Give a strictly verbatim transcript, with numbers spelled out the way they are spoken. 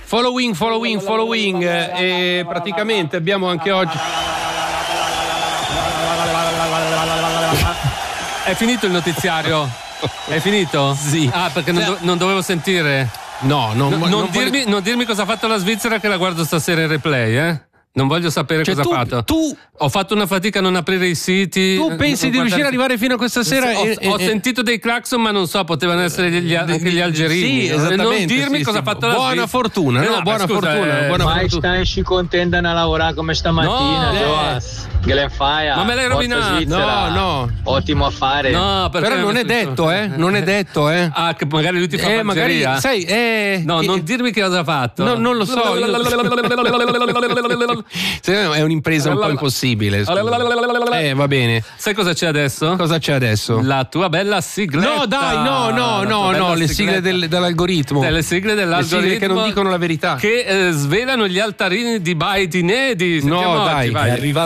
Following, following, following. E praticamente abbiamo anche oggi. È finito il notiziario? È finito? Sì. Ah, perché non, do- non dovevo sentire. No, no, No, non, non dirmi, voglio... non dirmi cosa ha fatto la Svizzera, che la guardo stasera in replay, eh? Non voglio sapere Cioè, cosa tu, ha fatto. Tu, Ho fatto una fatica a non aprire i siti. tu pensi di riuscire ad arrivare fino a questa sera? Ho, e, e, ho sentito dei clacson, ma non so, potevano essere gli, anche gli algerini. Sì, esattamente. Non dirmi sì, cosa sì. ha fatto la Buona Svizzera. fortuna, no, no, buona scusa, fortuna. eh, Buona Ma fortuna. stai ci contenta a lavorare come stamattina, No, Joas. Che le fai? Ma me l'hai rovinato. Svizzera. No, no. Ottimo affare. No, perché Però non è detto, eh? Non è detto, eh? Ah, che magari lui ti fa Eh, magari, mangeria. sai, eh, No, che- non dirmi che cosa ha fatto. No, non lo so. Io... È un'impresa un po' impossibile. scusa. Eh, va bene. Sai cosa c'è adesso? Cosa c'è adesso? La tua bella sigletta. No, dai, no, no, La no, tua bella no, le sigle sigletta. del, dell'algoritmo. Delle sigle Le dell'algoritmo. sigle che non dicono la verità. Che eh, svelano gli altarini di Biden. Di No, dai, vai. È arrivato